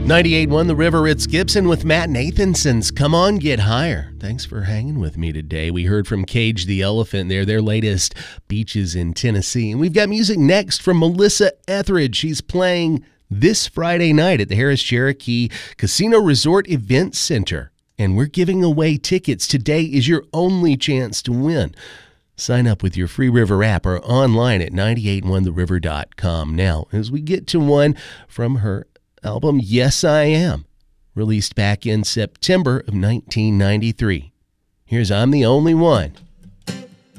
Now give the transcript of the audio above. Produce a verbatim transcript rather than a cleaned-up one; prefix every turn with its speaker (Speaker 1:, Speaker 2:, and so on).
Speaker 1: ninety-eight point one The River, it's Gibson with Matt Nathanson's Come On Get Higher. Thanks for hanging with me today. We heard from Cage the Elephant there, their latest Beaches in Tennessee. And we've got music next from Melissa Etheridge. She's playing this Friday night at the Harris Cherokee Casino Resort Event Center. And we're giving away tickets. Today is your only chance to win. Sign up with your Free River app or online at nine eight one the river dot com. Now, as we get to one from her album, Yes I Am, released back in September of nineteen ninety-three. Here's I'm the Only One.